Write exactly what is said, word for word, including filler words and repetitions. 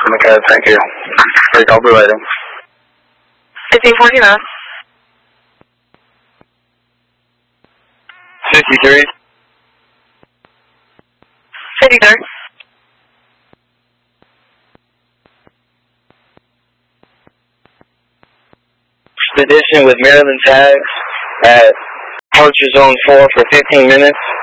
Okay, thank you. Great, I'll be waiting. fifteen forty-nine. fifty-three. fifty-three. Expedition with Maryland tags at Departure Zone four for fifteen minutes.